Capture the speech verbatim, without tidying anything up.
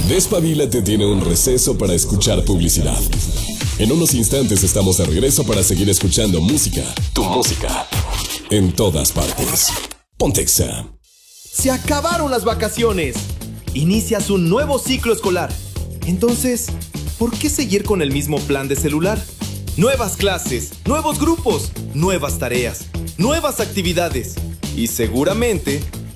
Despabilate tiene un receso para escuchar publicidad. En unos instantes estamos de regreso para seguir escuchando música. Tu música. En todas partes. Pontexa. Se acabaron las vacaciones. Inicias un nuevo ciclo escolar. Entonces, ¿por qué seguir con el mismo plan de celular? Nuevas clases, nuevos grupos, nuevas tareas, nuevas actividades. Y seguramente